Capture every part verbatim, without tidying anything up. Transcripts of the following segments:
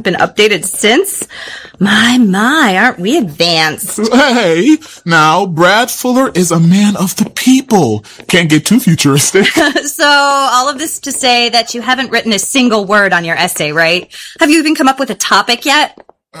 been updated since? My, my, aren't we advanced? Hey, now, Brad Fuller is a man of the people. Can't get too futuristic. So, all of this to say that you haven't written a single word on your essay, right? Have you even come up with a topic yet?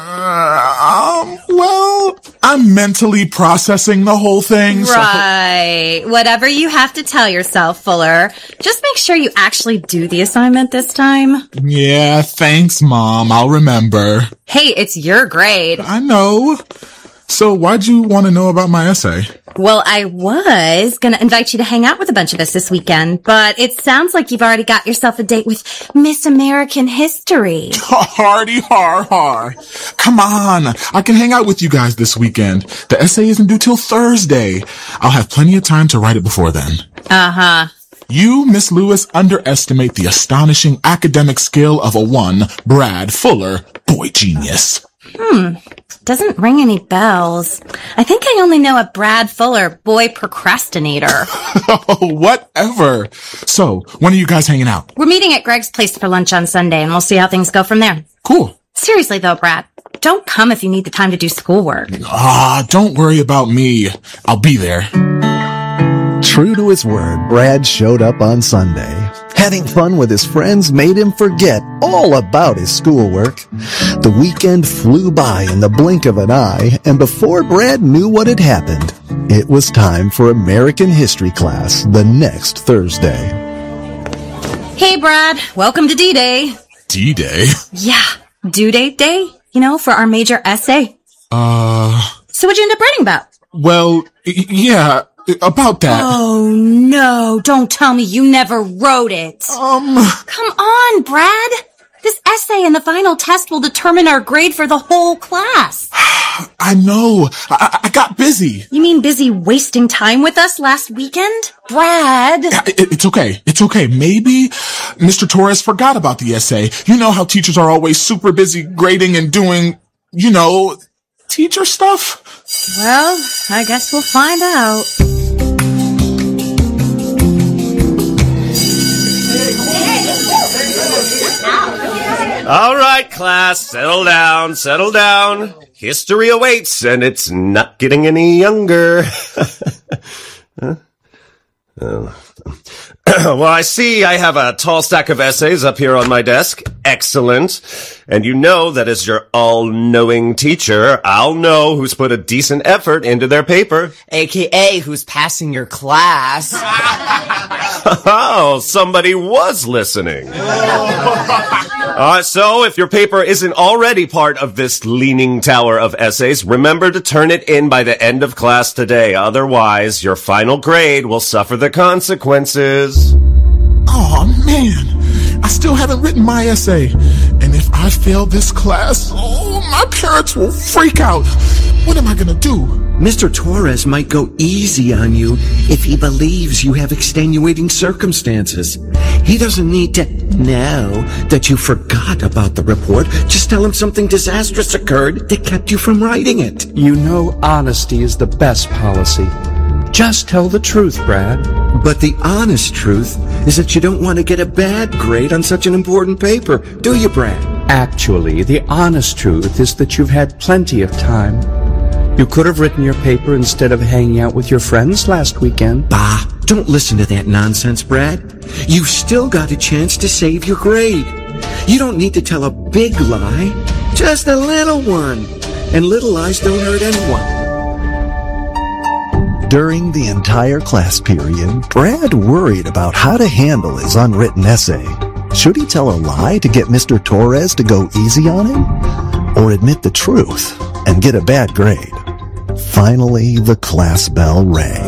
Uh, um, well, I'm mentally processing the whole thing. Right. So... Whatever you have to tell yourself, Fuller. Just make sure you actually do the assignment this time. Yeah, thanks, Mom. I'll remember. Hey, it's your grade. I know. So why'd you want to know about my essay? Well, I was gonna invite you to hang out with a bunch of us this weekend, but it sounds like you've already got yourself a date with Miss American History. Hardy har har. Come on. I can hang out with you guys this weekend. The essay isn't due till Thursday. I'll have plenty of time to write it before then. Uh-huh. You, Miss Lewis, underestimate the astonishing academic skill of a one, Brad Fuller, boy genius. Hmm. Doesn't ring any bells. I think I only know a Brad Fuller, boy procrastinator. Oh, whatever. So, when are you guys hanging out? We're meeting at Greg's place for lunch on Sunday, and we'll see how things go from there. Cool. Seriously, though, Brad, don't come if you need the time to do schoolwork. Ah, don't worry about me. I'll be there. True to his word, Brad showed up on Sunday. Having fun with his friends made him forget all about his schoolwork. The weekend flew by in the blink of an eye, and before Brad knew what had happened, it was time for American History class the next Thursday. Hey, Brad. Welcome to D-Day. D-Day? Yeah. Due date day, you know, for our major essay. Uh... So what'd you end up writing about? Well, y- yeah... About that. Oh, no. Don't tell me you never wrote it. Um. Come on, Brad. This essay and the final test will determine our grade for the whole class. I know. I, I got busy. You mean busy wasting time with us last weekend? Brad. It, it's okay. It's okay. Maybe Mister Torres forgot about the essay. You know how teachers are always super busy grading and doing, you know, teacher stuff? Well, I guess we'll find out. All right, class, settle down, settle down. History awaits, and it's not getting any younger. Huh? Oh. Well, I see I have a tall stack of essays up here on my desk. Excellent. And you know that as your all-knowing teacher, I'll know who's put a decent effort into their paper. A K A who's passing your class. Oh, somebody was listening. Uh, so, if your paper isn't already part of this leaning tower of essays, remember to turn it in by the end of class today. Otherwise, your final grade will suffer the consequences. Oh, man. I still haven't written my essay. And if I fail this class, oh, my parents will freak out. What am I gonna do? Mister Torres might go easy on you if he believes you have extenuating circumstances. He doesn't need to know that you forgot about the report. Just tell him something disastrous occurred that kept you from writing it. You know honesty is the best policy. Just tell the truth, Brad. But the honest truth is that you don't want to get a bad grade on such an important paper, do you, Brad? Actually, the honest truth is that you've had plenty of time. You could have written your paper instead of hanging out with your friends last weekend. Bah, don't listen to that nonsense, Brad. You've still got a chance to save your grade. You don't need to tell a big lie, just a little one. And little lies don't hurt anyone. During the entire class period, Brad worried about how to handle his unwritten essay. Should he tell a lie to get Mister Torres to go easy on him? Or admit the truth and get a bad grade? Finally, the class bell rang.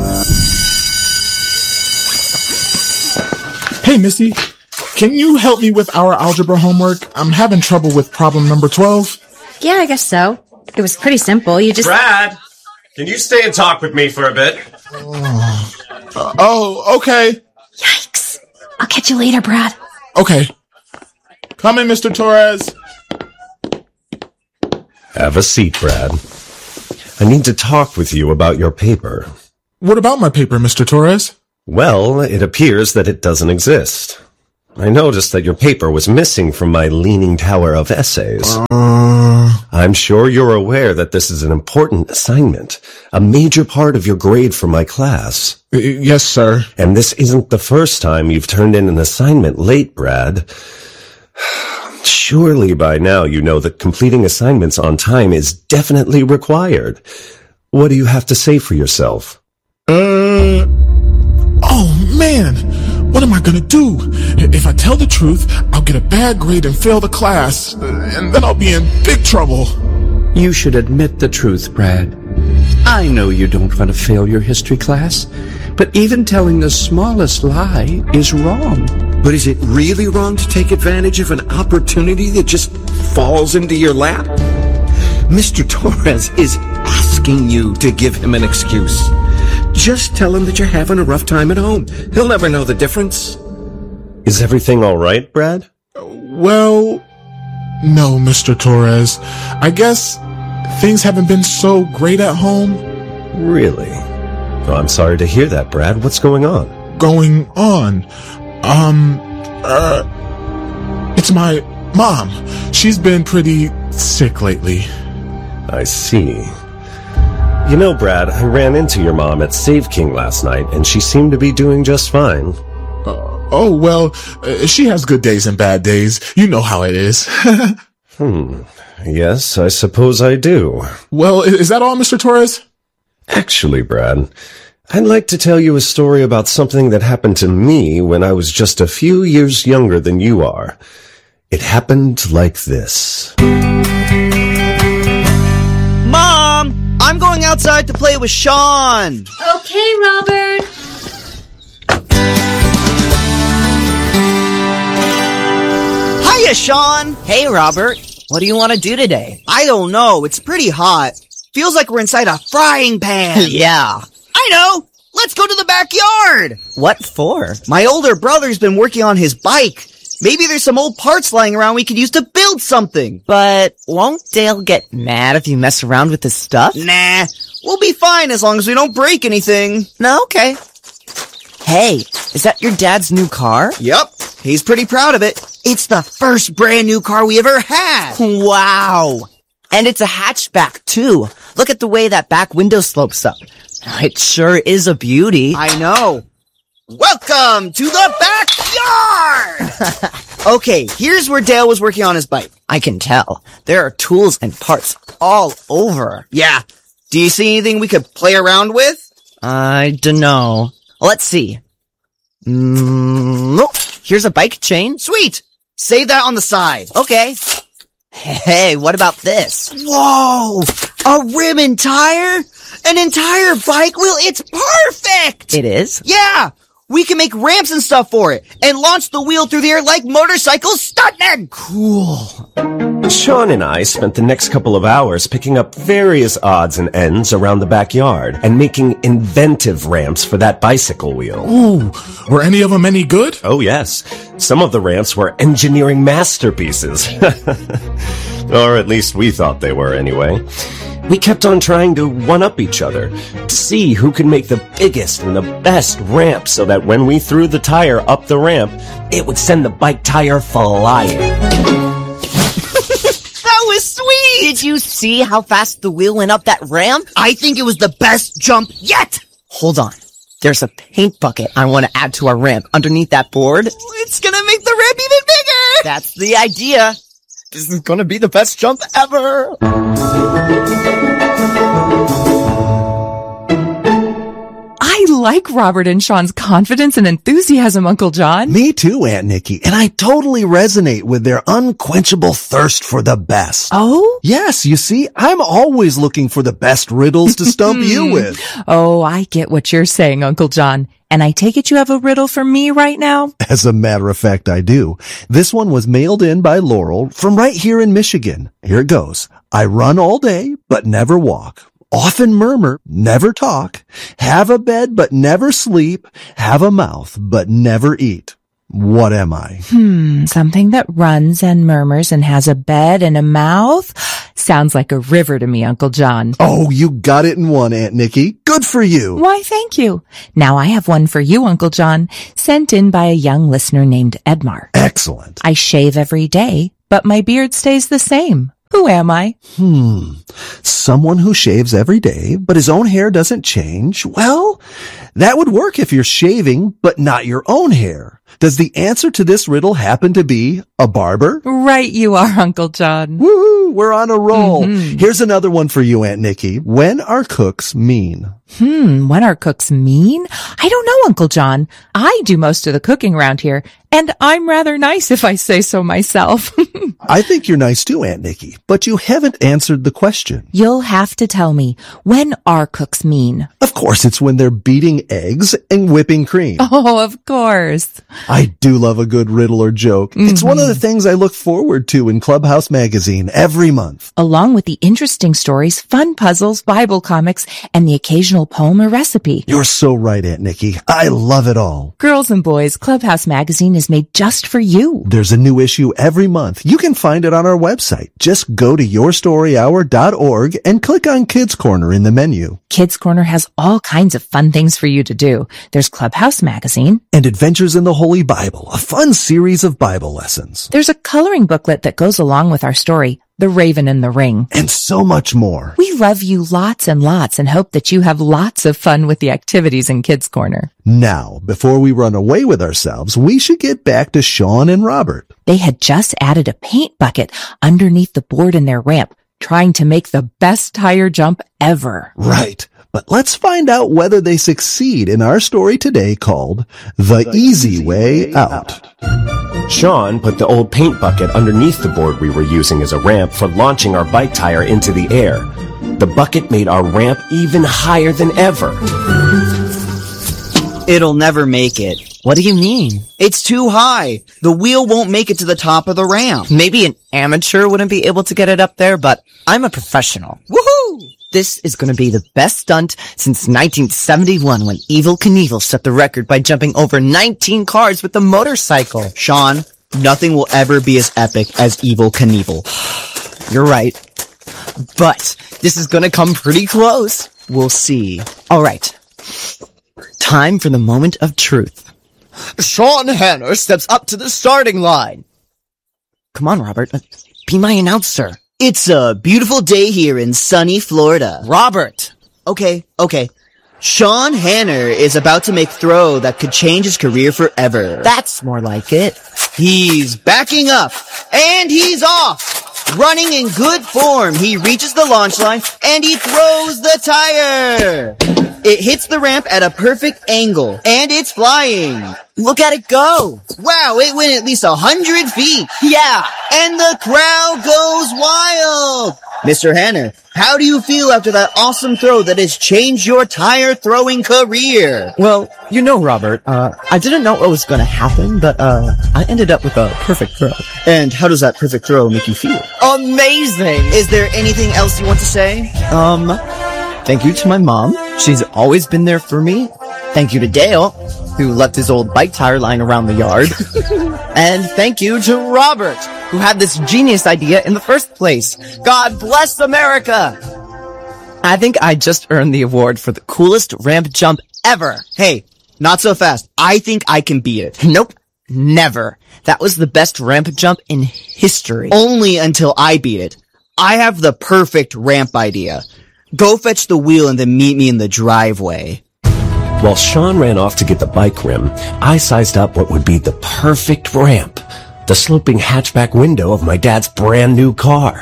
Hey, Missy, can you help me with our algebra homework? I'm having trouble with problem number twelve. Yeah, I guess so. It was pretty simple. You just... Brad, can you stay and talk with me for a bit? Oh, uh, oh okay. Yikes. I'll catch you later, Brad. Okay. Come in, Mister Torres. Have a seat, Brad. I need to talk with you about your paper. What about my paper, Mister Torres? Well, it appears that it doesn't exist. I noticed that your paper was missing from my Leaning Tower of Essays. Uh... I'm sure you're aware that this is an important assignment, a major part of your grade for my class. Yes, sir. And this isn't the first time you've turned in an assignment late, Brad. Surely by now you know that completing assignments on time is definitely required. What do you have to say for yourself? Uh... Oh, man! What am I gonna do? If I tell the truth, I'll get a bad grade and fail the class, and then I'll be in big trouble. You should admit the truth, Brad. I know you don't want to fail your history class, but even telling the smallest lie is wrong. But is it really wrong to take advantage of an opportunity that just falls into your lap? Mister Torres is asking you to give him an excuse. Just tell him that you're having a rough time at home. He'll never know the difference. Is everything all right, Brad? Well, no, Mister Torres. I guess things haven't been so great at home. Really? Oh, I'm sorry to hear that, Brad. What's going on? Going on? Um, uh, it's my mom. She's been pretty sick lately. I see. You know, Brad, I ran into your mom at Save King last night, and she seemed to be doing just fine. Uh, oh, well, uh, she has good days and bad days. You know how it is. Hmm. Yes, I suppose I do. Well, is that all, Mister Torres? Actually, Brad, I'd like to tell you a story about something that happened to me when I was just a few years younger than you are. It happened like this. Mom! I'm going outside to play with Sean! Okay, Robert. Hiya, Sean! Hey, Robert. What do you want to do today? I don't know. It's pretty hot. Feels like we're inside a frying pan. Yeah. I know! Let's go to the backyard! What for? My older brother's been working on his bike. Maybe there's some old parts lying around we could use to build something. But won't Dale get mad if you mess around with his stuff? Nah, we'll be fine as long as we don't break anything. No, okay. Hey, is that your dad's new car? Yep, he's pretty proud of it. It's the first brand new car we ever had. Wow. And it's a hatchback, too. Look at the way that back window slopes up. It sure is a beauty. I know. Welcome to the backyard! Okay, here's where Dale was working on his bike. I can tell. There are tools and parts all over. Yeah. Do you see anything we could play around with? I dunno. Let's see. Mm, nope. Here's a bike chain. Sweet! Save that on the side. Okay. Hey, what about this? Whoa! A rim and tire? An entire bike wheel? It's perfect! It is? Yeah! We can make ramps and stuff for it, and launch the wheel through the air like motorcycle stuntmen! Cool. Sean and I spent the next couple of hours picking up various odds and ends around the backyard and making inventive ramps for that bicycle wheel. Ooh, were any of them any good? Oh yes, some of the ramps were engineering masterpieces. Or at least we thought they were anyway. We kept on trying to one-up each other, to see who could make the biggest and the best ramp so that when we threw the tire up the ramp, it would send the bike tire flying. That was sweet! Did you see how fast the wheel went up that ramp? I think it was the best jump yet! Hold on. There's a paint bucket I want to add to our ramp underneath that board. It's gonna make the ramp even bigger! That's the idea. This is gonna be the best jump ever! I like Robert and Sean's confidence and enthusiasm, Uncle John. Me too, Aunt Nikki, and I totally resonate with their unquenchable thirst for the best. Oh? Yes, you see, I'm always looking for the best riddles to stump you with. Oh, I get what you're saying, Uncle John. And I take it you have a riddle for me right now? As a matter of fact, I do. This one was mailed in by Laurel from right here in Michigan. Here it goes. I run all day, but never walk. Often murmur, never talk. Have a bed, but never sleep. Have a mouth, but never eat. What am I? Hmm, something that runs and murmurs and has a bed and a mouth. Sounds like a river to me, Uncle John. Oh, you got it in one, Aunt Nikki. Good for you. Why, thank you. Now I have one for you, Uncle John, sent in by a young listener named Edmar. Excellent. I shave every day, but my beard stays the same. Who am I? Hmm. Someone who shaves every day, but his own hair doesn't change? Well, that would work if you're shaving, but not your own hair. Does the answer to this riddle happen to be a barber? Right you are, Uncle John. Woohoo! We're on a roll. Mm-hmm. Here's another one for you, Aunt Nikki. When are cooks mean? Hmm, when are cooks mean? I don't know, Uncle John. I do most of the cooking around here, and I'm rather nice if I say so myself. I think you're nice too, Aunt Nikki, but you haven't answered the question. You'll have to tell me, when are cooks mean? Of course, it's when they're beating eggs and whipping cream. Oh, of course. I do love a good riddle or joke. Mm-hmm. It's one of the things I look forward to in Clubhouse Magazine every month. Along with the interesting stories, fun puzzles, Bible comics, and the occasional poem or recipe. You're so right, Aunt Nikki. I love it all. Girls and Boys, Clubhouse Magazine is made just for you. There's a new issue every month. You can find it on our website. Just go to your story hour dot org and click on Kids Corner in the menu. Kids Corner has all kinds of fun things for you to do. There's Clubhouse Magazine. And Adventures in the Holy Bible, a fun series of Bible lessons. There's a coloring booklet that goes along with our story, The Raven and the Ring. And so much more. We love you lots and lots and hope that you have lots of fun with the activities in Kids Corner. Now, before we run away with ourselves, we should get back to Sean and Robert. They had just added a paint bucket underneath the board in their ramp, trying to make the best tire jump ever. Right. But let's find out whether they succeed in our story today called The, the Easy, Easy Way, Way Out. Out. Sean put the old paint bucket underneath the board we were using as a ramp for launching our bike tire into the air. The bucket made our ramp even higher than ever. It'll never make it. What do you mean? It's too high. The wheel won't make it to the top of the ramp. Maybe an amateur wouldn't be able to get it up there, but I'm a professional. Woohoo! This is going to be the best stunt since nineteen seventy-one when Evel Knievel set the record by jumping over nineteen cars with a motorcycle. Sean, nothing will ever be as epic as Evel Knievel. You're right. But this is going to come pretty close. We'll see. All right. Time for the moment of truth. Sean Hanner steps up to the starting line. Come on, Robert. Be my announcer. It's a beautiful day here in sunny Florida. Robert! Okay, okay. Sean Hanner is about to make a throw that could change his career forever. That's more like it. He's backing up, and he's off! Running in good form, he reaches the launch line, and he throws the tire! It hits the ramp at a perfect angle, and it's flying. Look at it go! Wow, it went at least a hundred feet! Yeah! And the crowd goes wild! Mister Hanner, how do you feel after that awesome throw that has changed your tire throwing career? Well, you know, Robert, uh, I didn't know what was gonna happen, but, uh, I ended up with a perfect throw. And how does that perfect throw make you feel? Amazing! Is there anything else you want to say? Um, thank you to my mom. She's always been there for me. Thank you to Dale, who left his old bike tire lying around the yard. And thank you to Robert, who had this genius idea in the first place. God bless America! I think I just earned the award for the coolest ramp jump ever. Hey, not so fast. I think I can beat it. Nope. Never. That was the best ramp jump in history. Only until I beat it. I have the perfect ramp idea. Go fetch the wheel and then meet me in the driveway. While Sean ran off to get the bike rim, I sized up what would be the perfect ramp. The sloping hatchback window of my dad's brand new car.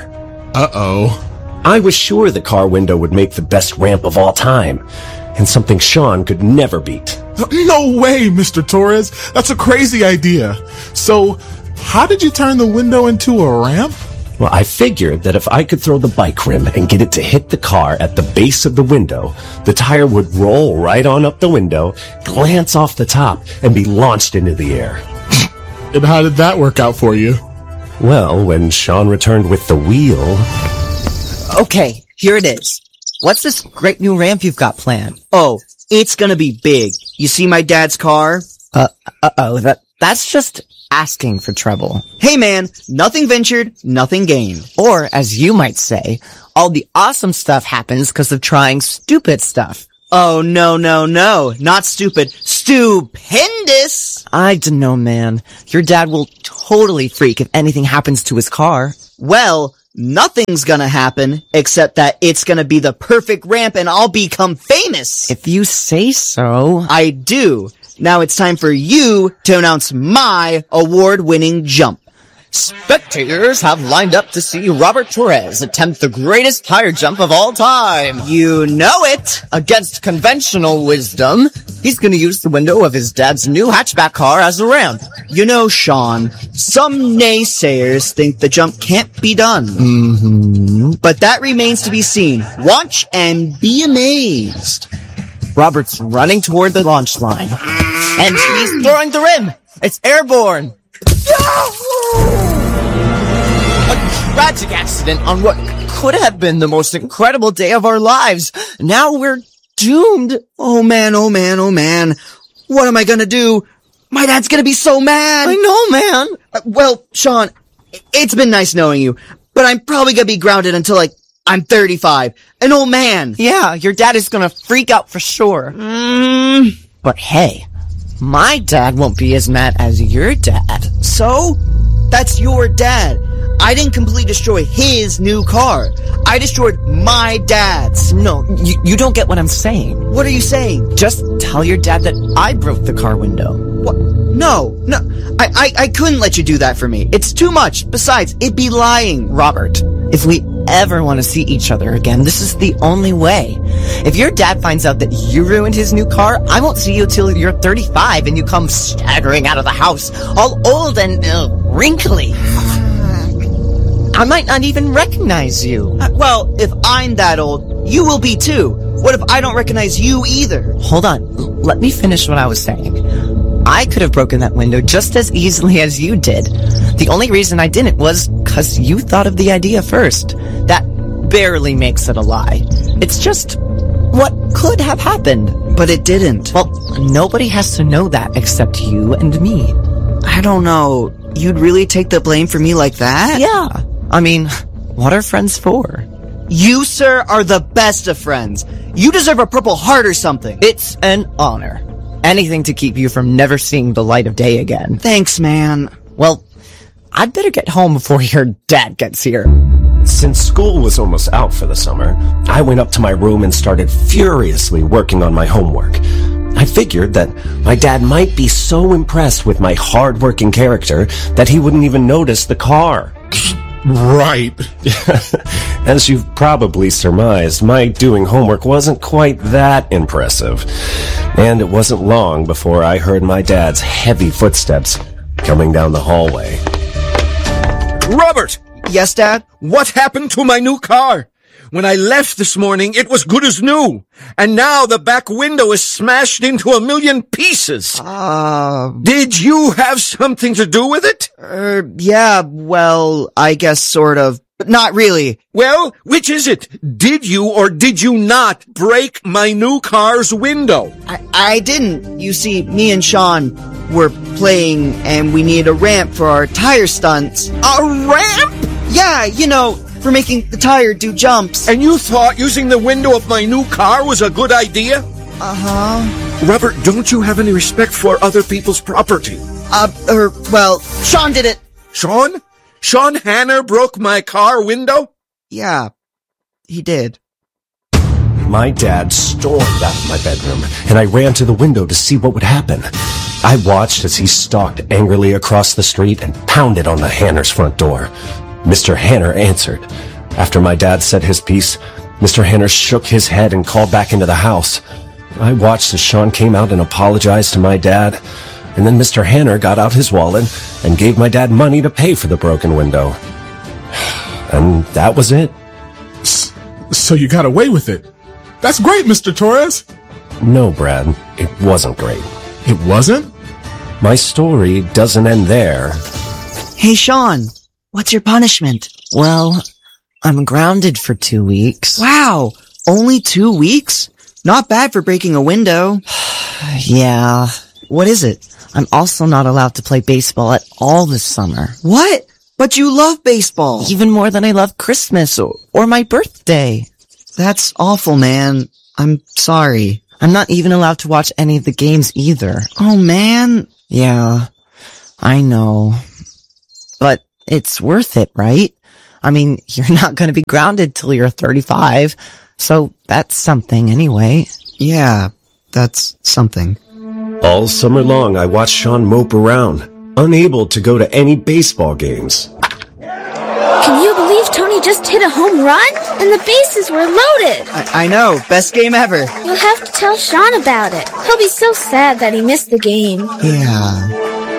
Uh-oh. I was sure the car window would make the best ramp of all time, and something Sean could never beat. No way, Mister Torres. That's a crazy idea. So, how did you turn the window into a ramp? Well, I figured that if I could throw the bike rim and get it to hit the car at the base of the window, the tire would roll right on up the window, glance off the top, and be launched into the air. And how did that work out for you? Well, when Sean returned with the wheel... Okay, here it is. What's this great new ramp you've got planned? Oh, it's gonna be big. You see my dad's car? Uh, uh-oh, that that's just asking for trouble. Hey man, nothing ventured, nothing gained. Or, as you might say, all the awesome stuff happens because of trying stupid stuff. Oh, no, no, no. Not stupid. Stupendous! I don't know, man. Your dad will totally freak if anything happens to his car. Well, nothing's gonna happen, except that it's gonna be the perfect ramp and I'll become famous. If you say so. I do. Now it's time for you to announce my award-winning jump. Spectators have lined up to see Robert Torres attempt the greatest tire jump of all time. You know it! Against conventional wisdom, he's gonna use the window of his dad's new hatchback car as a ramp. You know, Sean, some naysayers think the jump can't be done. Mm-hmm. But that remains to be seen. Watch and be amazed. Robert's running toward the launch line. And he's throwing the rim! It's airborne! A tragic accident on what could have been the most incredible day of our lives. Now we're doomed. Oh man, oh man, oh man. What am I gonna do? My dad's gonna be so mad. I know, man. Uh, well, Sean, it's been nice knowing you, but I'm probably gonna be grounded until, like, I'm thirty-five. An old man. Yeah, your dad is gonna freak out for sure. Mm. But hey, my dad won't be as mad as your dad. So? That's your dad. I didn't completely destroy his new car. I destroyed my dad's. No, you, you don't get what I'm saying. What are you saying? Just tell your dad that I broke the car window. What? No, no. I, I, I couldn't let you do that for me. It's too much. Besides, it'd be lying. Robert, if we ever want to see each other again, this is the only way. If your dad finds out that you ruined his new car, I won't see you till you're thirty-five and you come staggering out of the house, all old and uh, wrinkly. I might not even recognize you. Uh, well, if I'm that old, you will be too. What if I don't recognize you either? Hold on. L- let me finish what I was saying. I could have broken that window just as easily as you did. The only reason I didn't was because you thought of the idea first. That barely makes it a lie. It's just what could have happened. But it didn't. Well, nobody has to know that except you and me. I don't know. You'd really take the blame for me like that? Yeah. I mean, what are friends for? You, sir, are the best of friends. You deserve a Purple Heart or something. It's an honor. Anything to keep you from never seeing the light of day again. Thanks, man. Well, I'd better get home before your dad gets here. Since school was almost out for the summer, I went up to my room and started furiously working on my homework. I figured that my dad might be so impressed with my hard-working character that he wouldn't even notice the car. Right. As you've probably surmised, my doing homework wasn't quite that impressive. And it wasn't long before I heard my dad's heavy footsteps coming down the hallway. Robert! Yes, Dad? What happened to my new car? When I left this morning, it was good as new. And now the back window is smashed into a million pieces. Uh... Did you have something to do with it? Er, uh, yeah, well, I guess sort of. But not really. Well, which is it? Did you or did you not break my new car's window? I, I didn't. You see, me and Sean were playing and we needed a ramp for our tire stunts. A ramp? Yeah, you know, for making the tire do jumps. And you thought using the window of my new car was a good idea? Uh-huh. Robert, don't you have any respect for other people's property? Uh, er, well, Sean did it. Sean? Sean Hanner broke my car window? Yeah, he did. My dad stormed out of my bedroom, and I ran to the window to see what would happen. I watched as he stalked angrily across the street and pounded on the Hanner's front door. Mister Hanner answered. After my dad said his piece, Mister Hanner shook his head and called back into the house. I watched as Sean came out and apologized to my dad, and then Mister Hanner got out his wallet and gave my dad money to pay for the broken window. And that was it. So you got away with it. That's great, Mister Torres. No, Brad, it wasn't great. It wasn't? My story doesn't end there. Hey, Sean, what's your punishment? Well, I'm grounded for two weeks. Wow, only two weeks? Not bad for breaking a window. Yeah, What is it? I'm also not allowed to play baseball at all this summer. What? But you love baseball. Even more than I love Christmas or, or my birthday. That's awful, man. I'm sorry. I'm not even allowed to watch any of the games either. Oh, man. Yeah, I know. But it's worth it, right? I mean, you're not going to be grounded till you're thirty-five, so that's something anyway. Yeah, that's something. All summer long, I watched Sean mope around, unable to go to any baseball games. Can you believe Tony just hit a home run? And the bases were loaded. I, I know. Best game ever. You'll have to tell Sean about it. He'll be so sad that he missed the game. Yeah.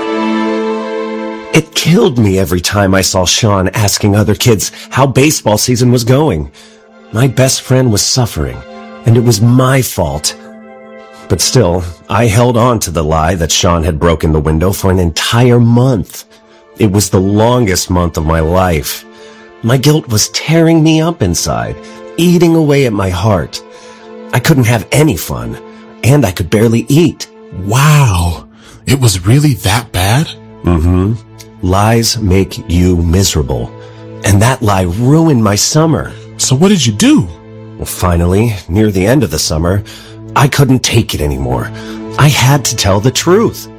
It killed me every time I saw Sean asking other kids how baseball season was going. My best friend was suffering, and it was my fault. But still, I held on to the lie that Sean had broken the window for an entire month. It was the longest month of my life. My guilt was tearing me up inside, eating away at my heart. I couldn't have any fun, and I could barely eat. Wow. It was really that bad? Mm-hmm. Lies make you miserable. And that lie ruined my summer. So what did you do? Well, finally, near the end of the summer, I couldn't take it anymore. I had to tell the truth.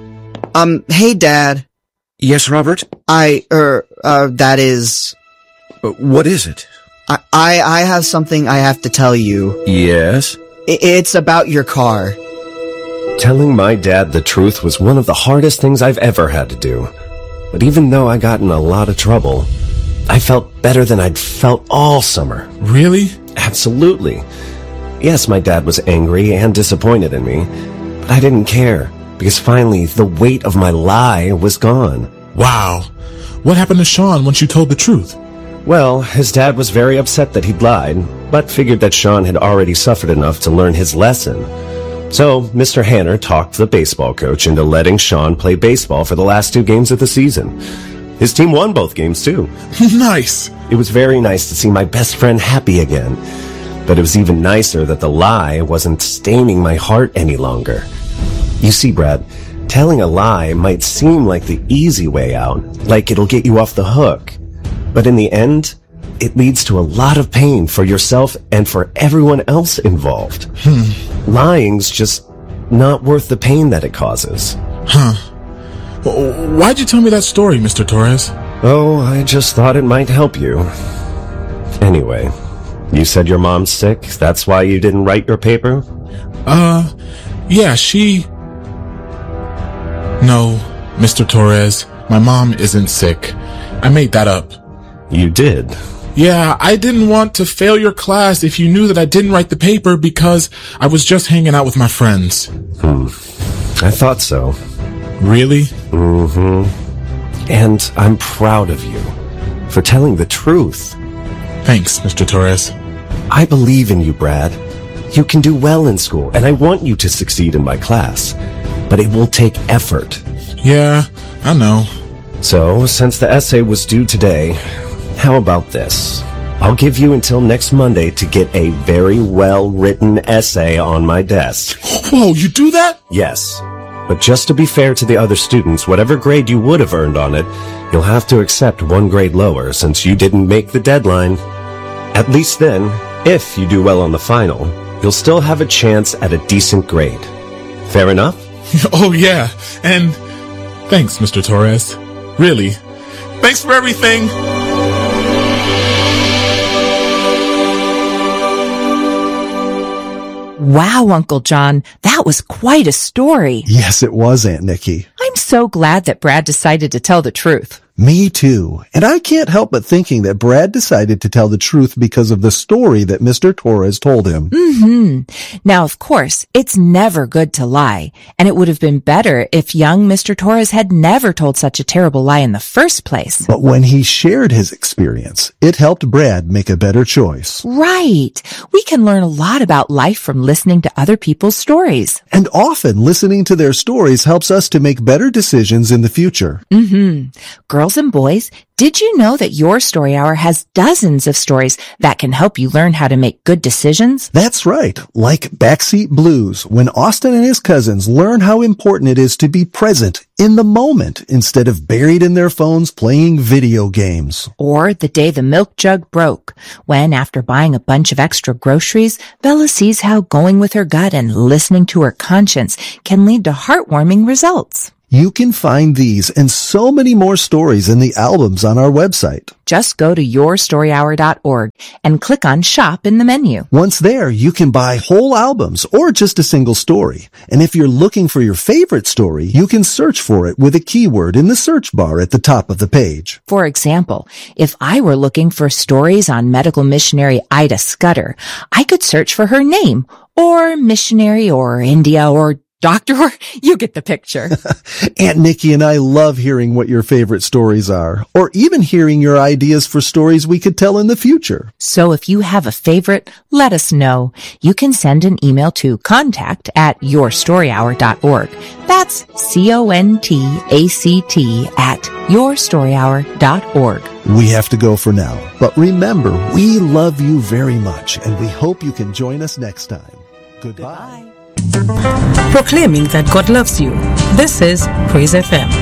Um, hey, Dad. Yes, Robert? I, er, uh, that is... Uh, what is it? I, I, I have something I have to tell you. Yes? I, it's about your car. Telling my dad the truth was one of the hardest things I've ever had to do. But even though I got in a lot of trouble, I felt better than I'd felt all summer. Really? Absolutely. Yes, my dad was angry and disappointed in me, but I didn't care, because finally the weight of my lie was gone. Wow. What happened to Sean once you told the truth? Well, his dad was very upset that he'd lied, but figured that Sean had already suffered enough to learn his lesson. So, Mister Hanner talked the baseball coach into letting Sean play baseball for the last two games of the season. His team won both games, too. Nice. It was very nice to see my best friend happy again. But it was even nicer that the lie wasn't staining my heart any longer. You see, Brad, telling a lie might seem like the easy way out, like it'll get you off the hook. But in the end, it leads to a lot of pain for yourself and for everyone else involved. Hmm. Lying's just not worth the pain that it causes. Huh. Well, why'd you tell me that story, Mister Torres? Oh, I just thought it might help you. Anyway, you said your mom's sick? That's why you didn't write your paper? Uh, yeah, she... No, Mister Torres, my mom isn't sick. I made that up. You did? Yeah, I didn't want to fail your class if you knew that I didn't write the paper because I was just hanging out with my friends. Hmm. I thought so. Really? Mm-hmm. And I'm proud of you for telling the truth. Thanks, Mister Torres. I believe in you, Brad. You can do well in school, and I want you to succeed in my class. But it will take effort. Yeah, I know. So, since the essay was due today, how about this? I'll give you until next Monday to get a very well-written essay on my desk. Whoa, you do that? Yes. But just to be fair to the other students, whatever grade you would have earned on it, you'll have to accept one grade lower since you didn't make the deadline. At least then, if you do well on the final, you'll still have a chance at a decent grade. Fair enough? Oh, yeah. And thanks, Mister Torres. Really. Thanks for everything. Wow, Uncle John, that was quite a story. Yes, it was, Aunt Nikki. I'm so glad that Brad decided to tell the truth. Me too. And I can't help but thinking that Brad decided to tell the truth because of the story that Mister Torres told him. Mm-hmm. Now, of course, it's never good to lie, and it would have been better if young Mister Torres had never told such a terrible lie in the first place. But when he shared his experience, it helped Brad make a better choice. Right. We can learn a lot about life from listening to other people's stories. And often listening to their stories helps us to make better decisions in the future. Mm-hmm. Girls and boys, Did you know that Your Story Hour has dozens of stories that can help you learn how to make good decisions? That's right. Like Backseat Blues, when Austin and his cousins learn how important it is to be present in the moment instead of buried in their phones playing video games. Or The Day the Milk Jug Broke, when after buying a bunch of extra groceries, Bella sees how going with her gut and listening to her conscience can lead to heartwarming results. You can find these and so many more stories in the albums on our website. Just go to your story hour dot org and click on Shop in the menu. Once there, you can buy whole albums or just a single story. And if you're looking for your favorite story, you can search for it with a keyword in the search bar at the top of the page. For example, if I were looking for stories on medical missionary Ida Scudder, I could search for her name, or missionary, or India, or doctor, or you get the picture. Aunt Nikki and I love hearing what your favorite stories are, or even hearing your ideas for stories we could tell in the future. So if you have a favorite, let us know. You can send an email to contact at your story hour dot org. That's C O N T A C T at your story hour dot org. We have to go for now, but remember, we love you very much, and we hope you can join us next time. Goodbye. Proclaiming that God loves you. This is Praise F M.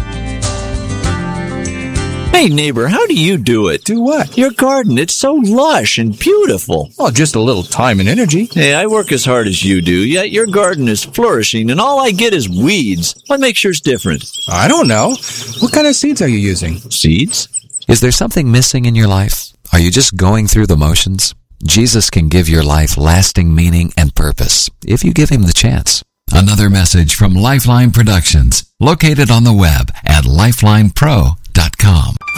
Hey neighbor, how do you do it? Do what? Your garden, it's so lush and beautiful. Oh, just a little time and energy. Hey, I work as hard as you do, yet your garden is flourishing and all I get is weeds. What makes yours different? I don't know. What kind of seeds are you using? Seeds? Is there something missing in your life? Are you just going through the motions? Jesus can give your life lasting meaning and purpose if you give him the chance. Another message from Lifeline Productions, located on the web at lifeline pro dot com.